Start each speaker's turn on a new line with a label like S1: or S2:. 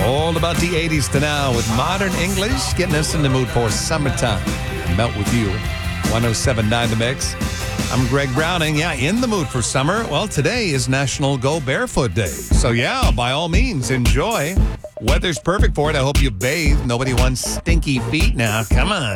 S1: All about the 80s to now with modern English, getting us in the mood for summertime. Melt with you, 107.9 The Mix. I'm Greg Browning. Yeah, in the mood for summer. Well, today is National Go Barefoot Day. So yeah, by all means, enjoy. Weather's perfect for it. I hope you bathe. Nobody wants stinky feet now. Come on.